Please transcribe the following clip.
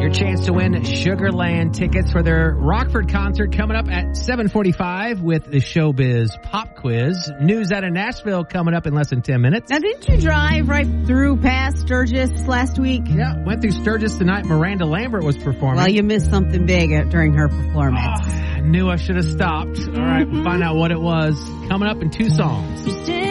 your chance to win Sugarland tickets for their Rockford concert coming up at 7:45 with the Showbiz Pop Quiz. News out of Nashville coming up in less than 10 minutes. Now, didn't you drive right through past Sturgis last week? Yeah, went through Sturgis the night Miranda Lambert was performing. Well, you missed something big during her performance. I knew I should have stopped. All right, we'll find out what it was coming up in 2 songs.